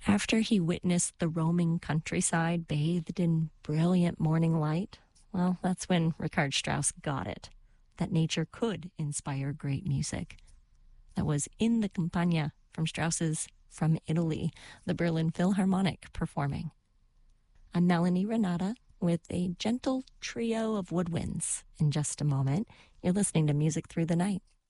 After he witnessed the roaming countryside bathed in brilliant morning light, well, that's when Richard Strauss got it, that nature could inspire great music. That was In the Campagna from Strauss's From Italy, the Berlin Philharmonic performing. I'm Melanie Renata with a gentle trio of woodwinds. In just a moment, you're listening to Music Through the Night.